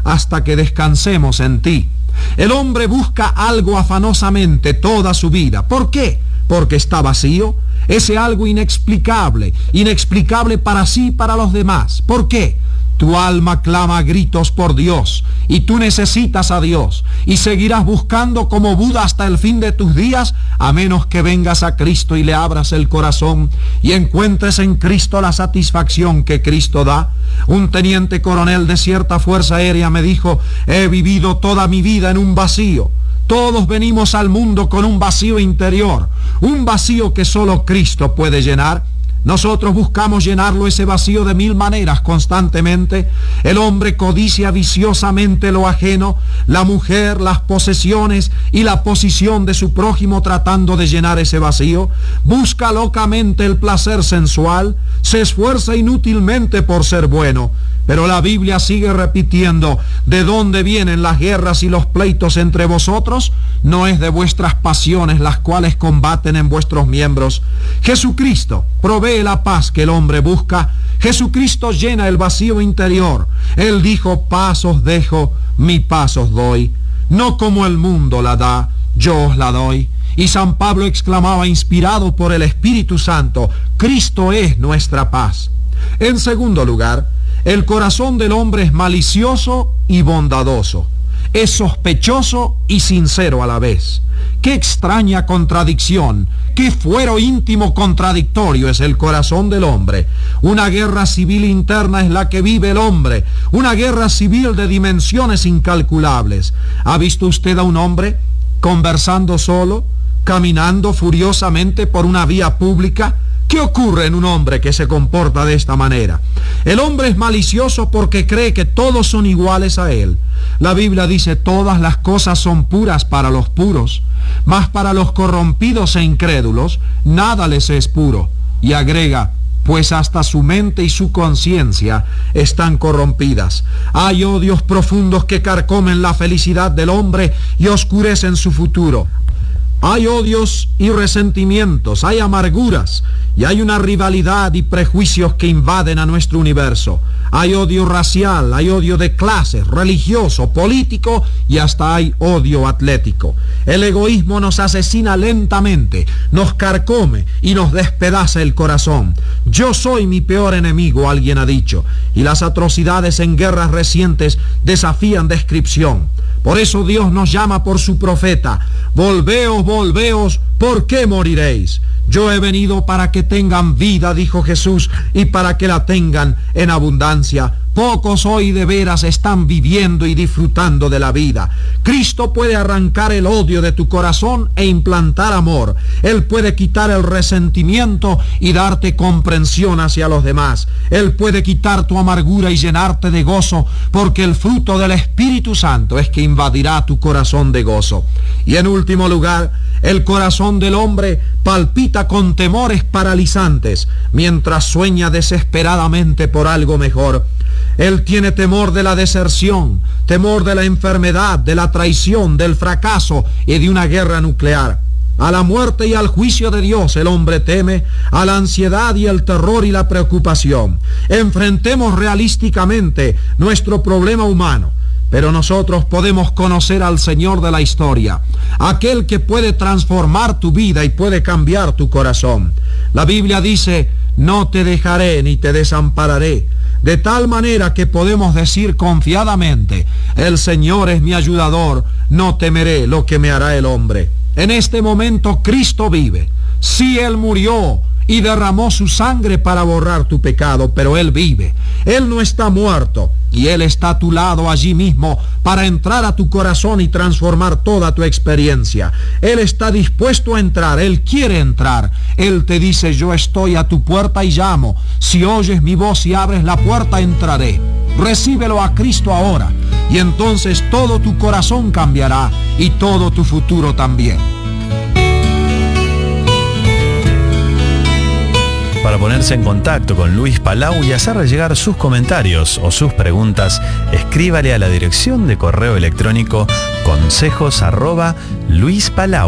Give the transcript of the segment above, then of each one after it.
hasta que descansemos en ti. El hombre busca algo afanosamente toda su vida. ¿Por qué? Porque está vacío. Ese algo inexplicable para sí y para los demás. ¿Por qué? Tu alma clama a gritos por Dios y tú necesitas a Dios y seguirás buscando como Buda hasta el fin de tus días, a menos que vengas a Cristo y le abras el corazón y encuentres en Cristo la satisfacción que Cristo da. Un teniente coronel de cierta fuerza aérea me dijo: he vivido toda mi vida en un vacío. Todos venimos al mundo con un vacío interior, un vacío que solo Cristo puede llenar. Nosotros buscamos llenarlo, ese vacío, de mil maneras constantemente. El hombre codicia viciosamente lo ajeno, la mujer, las posesiones y la posición de su prójimo, tratando de llenar ese vacío. Busca locamente el placer sensual, se esfuerza inútilmente por ser bueno. Pero la Biblia sigue repitiendo: ¿de dónde vienen las guerras y los pleitos entre vosotros? No es de vuestras pasiones las cuales combaten en vuestros miembros. Jesucristo provee la paz que el hombre busca. Jesucristo llena el vacío interior. Él dijo: paz os dejo, mi paz os doy. No como el mundo la da, yo os la doy. Y San Pablo exclamaba, inspirado por el Espíritu Santo: Cristo es nuestra paz. En segundo lugar, el corazón del hombre es malicioso y bondadoso. Es sospechoso y sincero a la vez. ¡Qué extraña contradicción! ¡Qué fuero íntimo contradictorio es el corazón del hombre! Una guerra civil interna es la que vive el hombre. Una guerra civil de dimensiones incalculables. ¿Ha visto usted a un hombre conversando solo, caminando furiosamente por una vía pública? ¿Qué ocurre en un hombre que se comporta de esta manera? El hombre es malicioso porque cree que todos son iguales a él. La Biblia dice: todas las cosas son puras para los puros, mas para los corrompidos e incrédulos nada les es puro. Y agrega: pues hasta su mente y su conciencia están corrompidas. Hay odios profundos que carcomen la felicidad del hombre y oscurecen su futuro. Hay odios y resentimientos, hay amarguras y hay una rivalidad y prejuicios que invaden a nuestro universo. Hay odio racial, hay odio de clases, religioso, político y hasta hay odio atlético. El egoísmo nos asesina lentamente, nos carcome y nos despedaza el corazón. Yo soy mi peor enemigo, alguien ha dicho, y las atrocidades en guerras recientes desafían descripción. Por eso Dios nos llama por su profeta: volveos, volveos, ¿por qué moriréis? Yo he venido para que tengan vida, dijo Jesús, y para que la tengan en abundancia. Pocos hoy de veras están viviendo y disfrutando de la vida. Cristo puede arrancar el odio de tu corazón e implantar amor. Él puede quitar el resentimiento y darte comprensión hacia los demás. Él puede quitar tu amargura y llenarte de gozo, porque el fruto del Espíritu Santo es que invadirá tu corazón de gozo. Y en último lugar, el corazón del hombre palpita con temores paralizantes mientras sueña desesperadamente por algo mejor. Él tiene temor de la deserción, temor de la enfermedad, de la traición, del fracaso y de una guerra nuclear. A la muerte y al juicio de Dios el hombre teme, a la ansiedad y el terror y la preocupación. Enfrentemos realísticamente nuestro problema humano, pero nosotros podemos conocer al Señor de la historia, aquel que puede transformar tu vida y puede cambiar tu corazón. La Biblia dice: no te dejaré ni te desampararé. De tal manera que podemos decir confiadamente: el Señor es mi ayudador, no temeré lo que me hará el hombre. En este momento Cristo vive. Sí, Él murió y derramó su sangre para borrar tu pecado, pero Él vive. Él no está muerto y Él está a tu lado allí mismo para entrar a tu corazón y transformar toda tu experiencia. Él está dispuesto a entrar, Él quiere entrar. Él te dice: yo estoy a tu puerta y llamo. Si oyes mi voz y abres la puerta, entraré. Recíbelo a Cristo ahora y entonces todo tu corazón cambiará y todo tu futuro también. Para ponerse en contacto con Luis Palau y hacerle llegar sus comentarios o sus preguntas, escríbale a la dirección de correo electrónico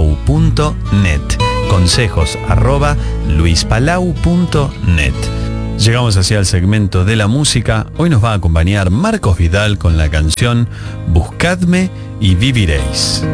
consejos@luispalau.net. consejos@luispalau.net. Llegamos así al segmento de la música. Hoy nos va a acompañar Marcos Vidal con la canción Buscadme y viviréis.